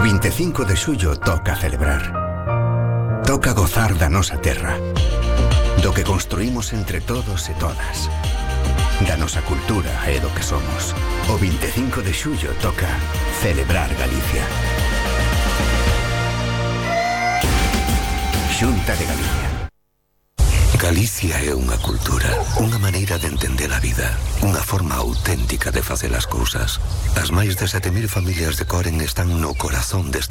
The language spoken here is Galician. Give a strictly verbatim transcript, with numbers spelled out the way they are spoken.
vinte e cinco de xullo toca celebrar. Toca gozar da nosa terra, do que construímos entre todos e todas, da nosa cultura e do que somos. O vinte e cinco de xullo toca celebrar Galicia. Xunta de Galicia. Galicia é unha cultura, unha maneira de entender a vida, unha forma auténtica de facer as cousas. As máis de sete mil familias de Coren están no corazón desta